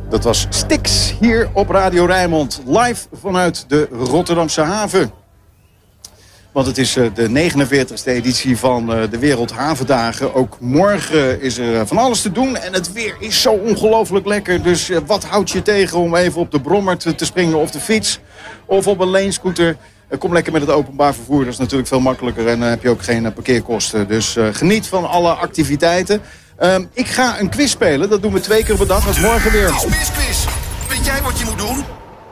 Dat was Styx hier op Radio Rijnmond. Live vanuit de Rotterdamse haven. Want het is de 49e editie van de Wereldhavendagen. Ook morgen is er van alles te doen. En het weer is zo ongelooflijk lekker. Dus wat houdt je tegen om even op de brommer te springen of de fiets? Of op een leenscooter? Kom lekker met het openbaar vervoer. Dat is natuurlijk veel makkelijker. En dan heb je ook geen parkeerkosten. Dus geniet van alle activiteiten. Ik ga een quiz spelen. Dat doen we 2 keer per dag. Dat is morgen weer. Quiz. Weet jij wat je moet doen?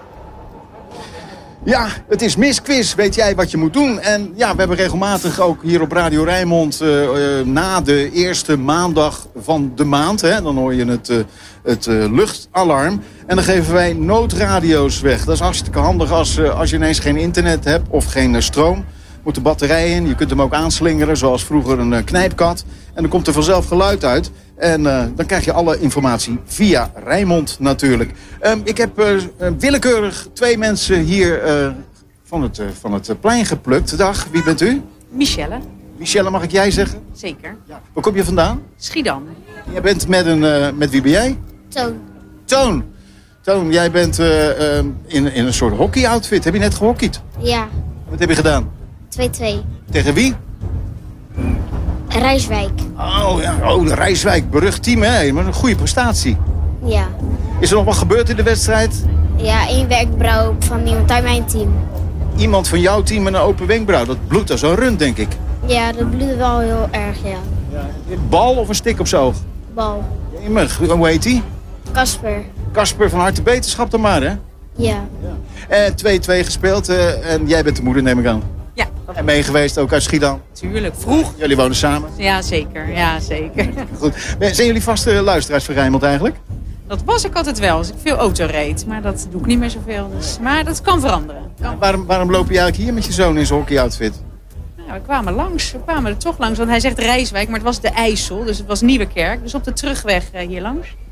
Ja, het is Misquiz. Weet jij wat je moet doen? En ja, we hebben regelmatig ook hier op Radio Rijnmond na de eerste maandag van de maand. Hè, dan hoor je het luchtalarm. En dan geven wij noodradio's weg. Dat is hartstikke handig als je ineens geen internet hebt of geen stroom. Moet de batterij in. Je kunt hem ook aanslingeren, zoals vroeger een knijpkat. En dan komt er vanzelf geluid uit. En dan krijg je alle informatie via Rijnmond natuurlijk. Ik heb willekeurig 2 mensen hier van het plein geplukt. Dag, wie bent u? Michelle. Michelle, mag ik jij zeggen? Zeker. Ja. Waar kom je vandaan? Schiedam. Jij bent met wie ben jij? Toon. Toon, jij bent in een soort hockey-outfit. Heb je net gehockeyd? Ja, Wat heb je gedaan? 2-2. Tegen wie? Rijswijk. Oh ja, de Rijswijk. Berucht team, hè? Maar een goede prestatie. Ja. Is er nog wat gebeurd in de wedstrijd? Ja, 1 wenkbrauw van iemand uit mijn team. Iemand van jouw team met een open wenkbrauw. Dat bloedt als een rund, denk ik. Ja, dat bloedde wel heel erg, ja. Een bal of een stik op zijn oog? Bal. Jemig, hoe heet die? Kasper. Kasper, van harte beterschap dan maar, hè? Ja. 2-2 gespeeld en jij bent de moeder, neem ik aan. Ja, En mee geweest, ook uit Schiedam. natuurlijk. Vroeg. Jullie wonen samen. Ja, zeker. Ja, zeker. Goed. Zijn jullie vaste luisteraars van Rijnmond eigenlijk? Dat was ik altijd wel, als ik veel auto reed. Maar dat doe ik niet meer zoveel. Dus. Maar dat kan veranderen. Waarom loop je eigenlijk hier met je zoon in zijn hockey-outfit? Nou, we kwamen langs. We kwamen er toch langs. Want hij zegt Rijswijk, maar het was de IJssel. Dus het was Nieuwekerk. Dus op de terugweg hier langs.